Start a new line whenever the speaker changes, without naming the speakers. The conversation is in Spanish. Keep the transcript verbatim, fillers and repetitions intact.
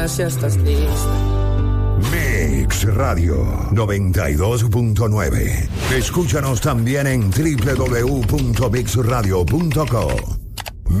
Si estás lista.
Mix Radio noventa y dos punto nueve. Escúchanos también en doble u doble u doble u punto mix radio punto co.